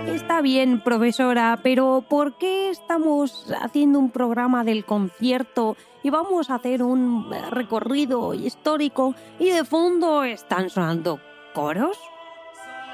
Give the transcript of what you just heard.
Está bien, profesora, pero ¿por qué estamos haciendo un programa del concierto y vamos a hacer un recorrido histórico y de fondo están sonando coros?